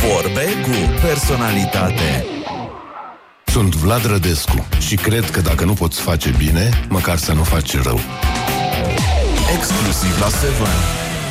Vorbe cu personalitate. Sunt Vlad Rădescu și cred că dacă nu poți face bine, măcar să nu faci rău. Exclusiv la 7.